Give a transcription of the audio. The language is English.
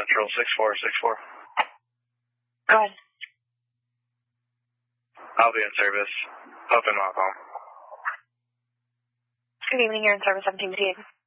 Central 6464. Go ahead. I'll be in service. Up and walk home. Good evening, you're in service 1758.